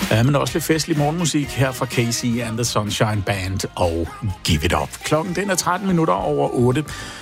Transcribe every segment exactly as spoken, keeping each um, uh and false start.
Ja, men også lidt festlig morgenmusik her fra Casey and the Sunshine Band og Give It Up. Klokken den er tretten minutter over otte.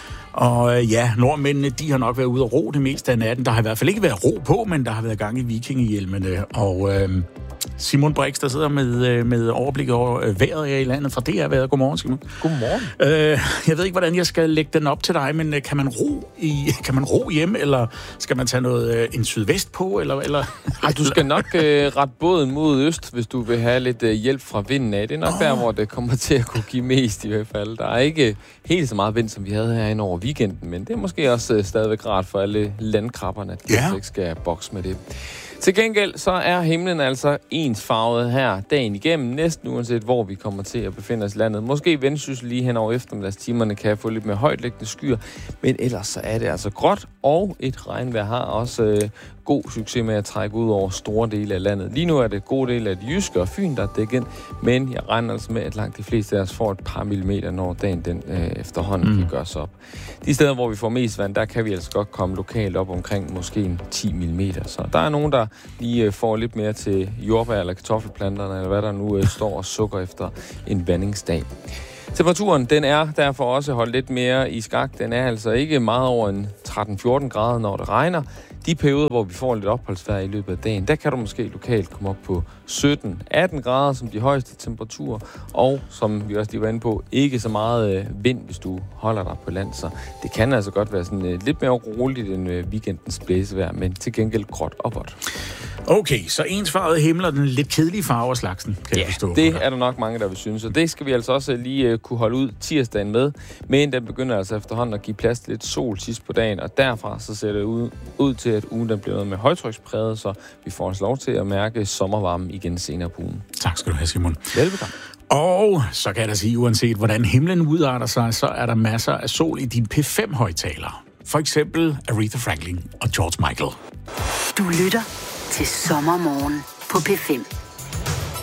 Og ja, nordmændene, de har nok været ude at ro det meste af natten. Der har i hvert fald ikke været ro på, men der har været gang i vikingehjelmene. Og øh, Simon Brix, der sidder med, med overblik over vejret her i landet fra D R Vejret. Godmorgen, Simon. Godmorgen. Øh, jeg ved ikke, hvordan jeg skal lægge den op til dig, men kan man ro, i, kan man ro hjem, eller skal man tage noget, en sydvest på? Eller, eller? Ej, du skal nok øh, rette båden mod øst, hvis du vil have lidt øh, hjælp fra vinden af. Det er nok oh. der, hvor det kommer til at kunne give mest i hvert fald. Der er ikke helt så meget vind, som vi havde herinde over weekenden, men det er måske også øh, stadigvæk rart for alle landkrabberne, at de yeah. ikke skal bokse med det. Til gengæld så er himlen altså ensfarvet her dagen igennem, næsten uanset hvor vi kommer til at befinde os i landet. Måske Vendsyssel lige hen over eftermiddagstimerne kan få lidt mere højtliggende skyer, men ellers så er det altså gråt, og et regnvejr har også øh, god succes med at trække ud over store dele af landet. Lige nu er det gode del af det jyske og Fyn, der er dækket ind, men jeg regner altså med, at langt de fleste af os får et par millimeter, når dagen den øh, efterhånden mm. kan gøres op. De steder, hvor vi får mest vand, der kan vi altså godt komme lokalt op omkring måske en ti millimeter. Så der er nogen, der lige øh, får lidt mere til jordbær eller kartoffelplanterne, eller hvad der nu øh, står og sukker efter en vandingsdag. Temperaturen, den er derfor også holdt lidt mere i skak. Den er altså ikke meget over en tretten fjorten grader, når det regner. De perioder, hvor vi får lidt opholdsvejr i løbet af dagen, der kan du måske lokalt komme op på sytten atten grader som de højeste temperaturer. Og som vi også lige var inde på, ikke så meget øh, vind, hvis du holder dig på land. Så det kan altså godt være sådan øh, lidt mere roligt end øh, weekendens blæsevejr, men til gengæld gråt og vådt. Okay, så ensfarvede himmel og den lidt kedelige farve af slagsen, kan ja, jeg forstå. det er der nok mange, der vil synes. Og det skal vi altså også lige uh, kunne holde ud tirsdagen med. Men den begynder altså efterhånden at give plads til lidt sol sidst på dagen. Og derfra så ser det ud, ud til, at ugen den bliver noget med højtrykspræget, så vi får os lov til at mærke sommervarmen igen senere på ugen. Tak skal du have, Simon. Velbekomme. Og så kan jeg da sige, uanset hvordan himlen udarter sig, så er der masser af sol i din P fem højtalere. For eksempel Aretha Franklin og George Michael. Du lytter til Sommermorgen på P fem.